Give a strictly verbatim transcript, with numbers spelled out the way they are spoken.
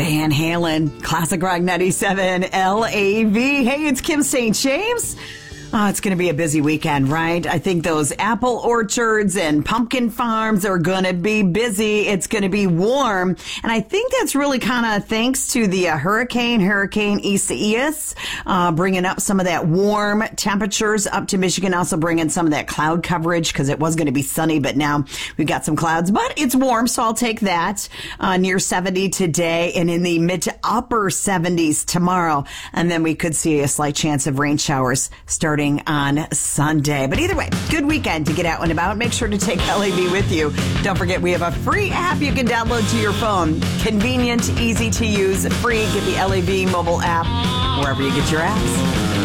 Van Halen, Classic Rock ninety-seven L A V. Hey, it's Kim Saint James. Oh, it's going to be a busy weekend, right? I think those apple orchards and pumpkin farms are going to be busy. It's going to be warm. And I think that's really kind of thanks to the uh, hurricane, Hurricane Isaias, uh, bringing up some of that warm temperatures up to Michigan, also bringing some of that cloud coverage because it was going to be sunny, but now we've got some clouds. But it's warm, so I'll take that. Uh, near seventy today and in the mid to upper seventies tomorrow. And then we could see a slight chance of rain showers starting on Sunday. But either way, good weekend to get out and about. Make sure to take L A V with you. Don't forget, we have a free app you can download to your phone. Convenient, easy to use, free. Get the L A V mobile app wherever you get your apps.